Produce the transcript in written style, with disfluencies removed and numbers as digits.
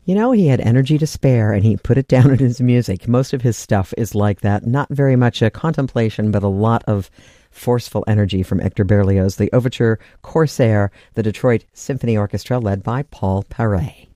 He had energy to spare, and he put it down in his music. Most of his stuff is like that. Not very much a contemplation, but a lot of forceful energy from Hector Berlioz. The overture Corsair, the Detroit Symphony Orchestra, led by Paul Paray.